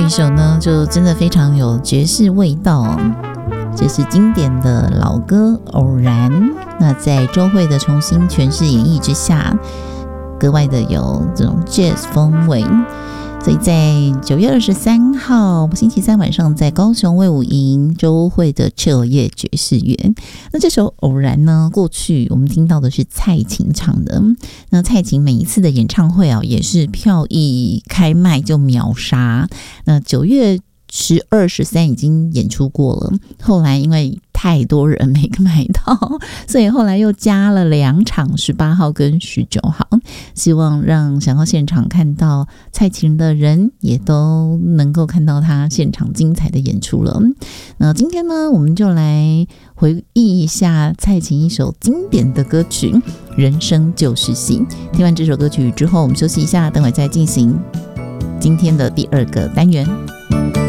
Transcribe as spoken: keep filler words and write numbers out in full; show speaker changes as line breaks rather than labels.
一首呢，就真的非常有爵士味道哦。这是经典的老歌《偶然》，那在周蕙的重新诠释演绎之下，格外的有这种 jazz 风味。所以在九月二十三号星期三晚上，在高雄卫武营周蕙的彻夜爵士乐。那这首《偶然》呢，过去我们听到的是蔡琴唱的。那蔡琴每一次的演唱会啊，也是票一开卖就秒杀。那九月十二、十三已经演出过了，后来因为太多人没买到，所以后来又加了两场，十八号跟十九号，希望让想要现场看到蔡琴的人也都能够看到他现场精彩的演出了。那今天呢，我们就来回忆一下蔡琴一首经典的歌曲《人生就是戏》。听完这首歌曲之后，我们休息一下，等会再进行今天的第二个单元。